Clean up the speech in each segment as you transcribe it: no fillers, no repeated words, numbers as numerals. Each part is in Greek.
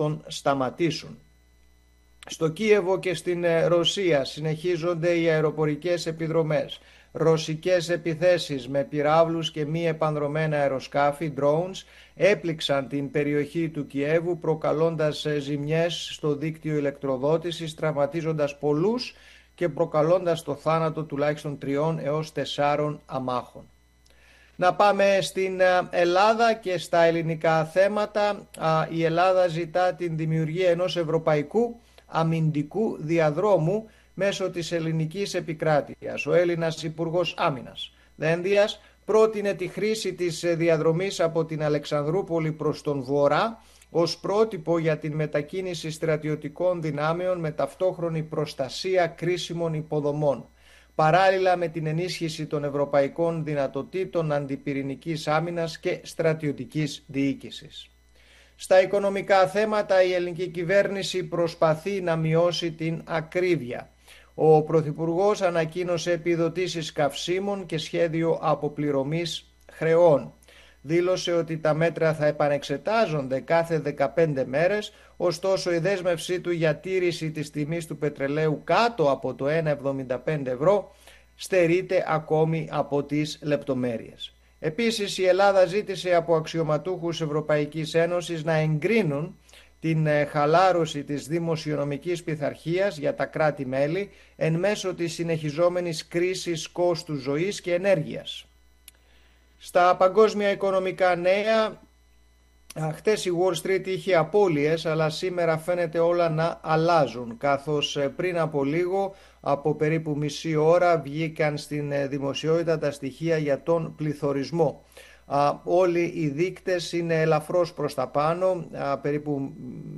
τον σταματήσουν. Στο Κίεβο και στην Ρωσία συνεχίζονται οι αεροπορικές επιδρομές. Ρωσικές επιθέσεις με πυράβλους και μη επανδρωμένα αεροσκάφη, drones, έπληξαν την περιοχή του Κιέβου προκαλώντας ζημιές στο δίκτυο ηλεκτροδότησης, τραυματίζοντας πολλούς και προκαλώντας το θάνατο τουλάχιστον 3 έως 4 αμάχων. Να πάμε στην Ελλάδα και στα ελληνικά θέματα. Η Ελλάδα ζητά την δημιουργία ενός ευρωπαϊκού αμυντικού διαδρόμου μέσω της ελληνικής επικράτειας. Ο Έλληνας Υπουργός Άμυνας Δένδιας πρότεινε τη χρήση της διαδρομής από την Αλεξανδρούπολη προς τον Βορρά ως πρότυπο για την μετακίνηση στρατιωτικών δυνάμεων με ταυτόχρονη προστασία κρίσιμων υποδομών, παράλληλα με την ενίσχυση των ευρωπαϊκών δυνατοτήτων αντιπυρηνικής άμυνας και στρατιωτικής διοίκησης. Στα οικονομικά θέματα, η ελληνική κυβέρνηση προσπαθεί να μειώσει την ακρίβεια. Ο Πρωθυπουργός ανακοίνωσε επιδοτήσεις καυσίμων και σχέδιο αποπληρωμής χρεών. Δήλωσε ότι τα μέτρα θα επανεξετάζονται κάθε 15 μέρες, ωστόσο η δέσμευσή του για τήρηση της τιμής του πετρελαίου κάτω από το 1,75 ευρώ στερείται ακόμη από τις λεπτομέρειες. Επίσης, η Ελλάδα ζήτησε από αξιωματούχους Ευρωπαϊκής Ένωσης να εγκρίνουν την χαλάρωση της δημοσιονομικής πειθαρχίας για τα κράτη-μέλη εν μέσω της συνεχιζόμενης κρίσης κόστους ζωής και ενέργειας. Στα παγκόσμια οικονομικά νέα, χτες η Wall Street είχε απώλειες, αλλά σήμερα φαίνεται όλα να αλλάζουν, καθώς πριν από λίγο, από περίπου μισή ώρα, βγήκαν στην δημοσιότητα τα στοιχεία για τον πληθωρισμό. Όλοι οι δείκτες είναι ελαφρώς προς τα πάνω, περίπου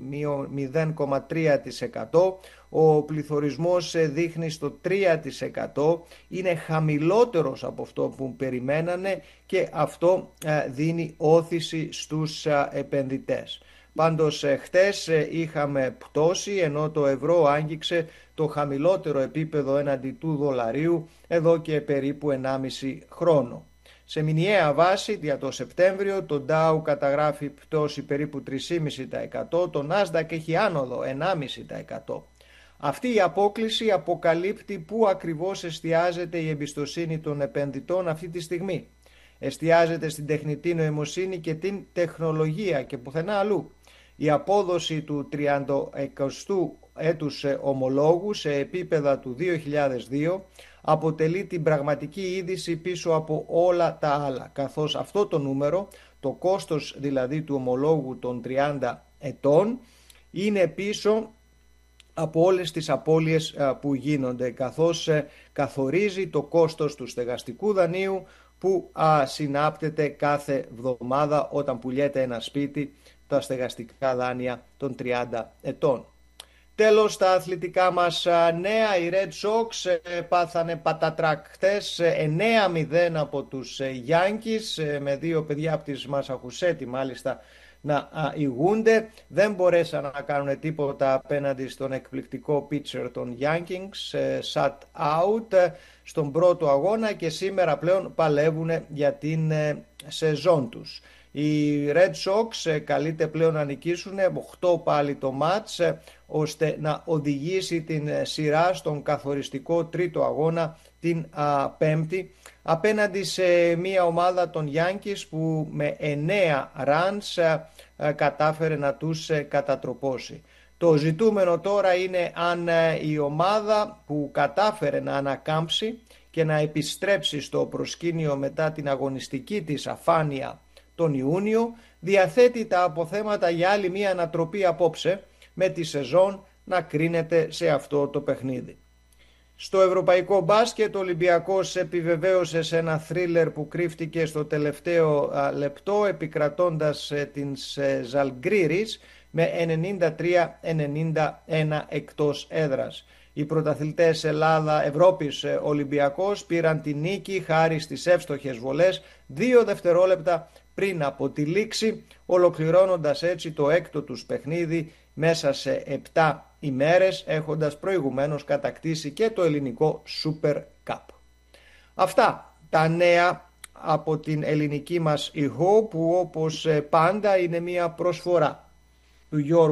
0,3%. Ο πληθωρισμός δείχνει στο 3%, είναι χαμηλότερος από αυτό που περιμένανε και αυτό δίνει όθηση στους επενδυτές. Πάντως χτες είχαμε πτώση, ενώ το ευρώ άγγιξε το χαμηλότερο επίπεδο έναντι του δολαρίου εδώ και περίπου 1,5 χρόνο. Σε μηνιαία βάση για το Σεπτέμβριο το Dow καταγράφει πτώση περίπου 3,5%, το Nasdaq έχει άνοδο 1,5%. Αυτή η απόκλιση αποκαλύπτει πού ακριβώς εστιάζεται η εμπιστοσύνη των επενδυτών αυτή τη στιγμή. Εστιάζεται στην τεχνητή νοημοσύνη και την τεχνολογία και πουθενά αλλού. Η απόδοση του 30ου έτους ομολόγου σε επίπεδα του 2002 αποτελεί την πραγματική είδηση πίσω από όλα τα άλλα, καθώς αυτό το νούμερο, το κόστος δηλαδή του ομολόγου των 30 ετών, είναι πίσω από όλες τις απώλειες που γίνονται, καθώς καθορίζει το κόστος του στεγαστικού δανείου που συνάπτεται κάθε εβδομάδα όταν πουλιέται ένα σπίτι, τα στεγαστικά δάνεια των 30 ετών. Τέλος, στα αθλητικά μας νέα, οι Red Sox πάθανε πατατράκ χτες, 9-0 από τους Yankees, με 2 παιδιά από τις Μασαχουσέτη μάλιστα να ηγούνται. Δεν μπορέσαν να κάνουν τίποτα απέναντι στον εκπληκτικό pitcher των Yankees, shut out στον πρώτο αγώνα και σήμερα πλέον παλεύουν για την σεζόν τους. Οι Red Sox καλείται πλέον να νικήσουν 8 πάλι το μάτς, ώστε να οδηγήσει την σειρά στον καθοριστικό τρίτο αγώνα την Πέμπτη απέναντι σε μια ομάδα των Yankees που με 9 runs κατάφερε να τους κατατροπώσει. Το ζητούμενο τώρα είναι αν η ομάδα που κατάφερε να ανακάμψει και να επιστρέψει στο προσκήνιο μετά την αγωνιστική της αφάνεια τον Ιούνιο διαθέτει τα αποθέματα για άλλη μια ανατροπή απόψε, με τη σεζόν να κρίνεται σε αυτό το παιχνίδι. Στο ευρωπαϊκό μπάσκετ ο Ολυμπιακός επιβεβαίωσε σε ένα θρίλερ που κρύφτηκε στο τελευταίο λεπτό επικρατώντας την Ζαλγκρίρις με 93-91 εκτός έδρας. Οι πρωταθλητές Ευρώπης Ολυμπιακός πήραν τη νίκη χάρη στις εύστοχες βολές 2 δευτερόλεπτα πριν από τη λήξη, ολοκληρώνοντας έτσι το έκτο τους παιχνίδι μέσα σε 7 ημέρες, έχοντας προηγουμένως κατακτήσει και το ελληνικό Super Cup. Αυτά τα νέα από την ελληνική μας ηχό, που όπως πάντα είναι μια προσφορά του Γιώργου